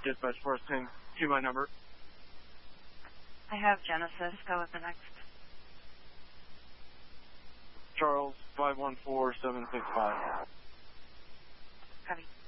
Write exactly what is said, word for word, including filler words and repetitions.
Dispatch Force ten, to my number. I have Genesis. Go with the next. Charles, five one four seven six five. Copy.